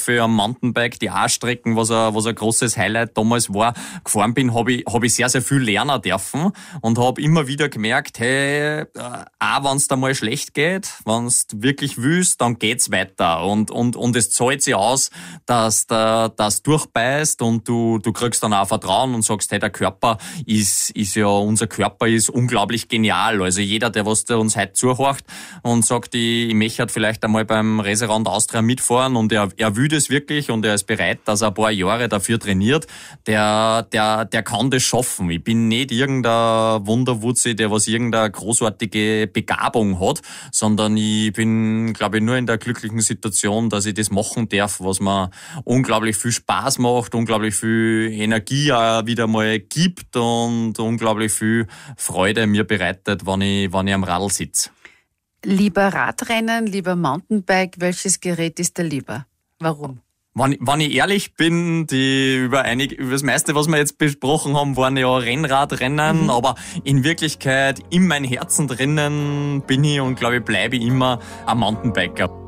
Staffel am Mountainbike, die A-Strecken, was ein großes Highlight damals war, gefahren bin, habe ich sehr, sehr viel lernen dürfen und habe immer wieder gemerkt, hey, auch wenn es da mal schlecht geht, wenn es wirklich willst, dann geht's weiter und es zahlt sich aus, dass das durchbeißt und du kriegst dann auch Vertrauen und sagst, hey, der Körper unser Körper ist unglaublich genial. Also jeder, der uns heute zuhört und sagt, ich möchte halt vielleicht einmal beim Reiserand Austria mitfahren und er will das wirklich und er ist bereit, dass er ein paar Jahre dafür trainiert, der kann das schaffen. Ich bin nicht irgendein Wunderwutzi, der was irgendeine großartige Begabung hat, sondern ich bin, glaube ich, nur in der glücklichen Situation, dass ich das machen darf, was mir unglaublich viel Spaß macht, unglaublich viel Energie auch wieder mal gibt und unglaublich viel Freude mir bereitet, wenn ich am Radl sitze. Lieber Radrennen, lieber Mountainbike, welches Gerät ist dir lieber? Warum? Wenn ich ehrlich bin, über das meiste, was wir jetzt besprochen haben, waren ja Rennradrennen, aber in Wirklichkeit in mein Herzen drinnen bin ich und glaube ich bleibe ich immer ein Mountainbiker.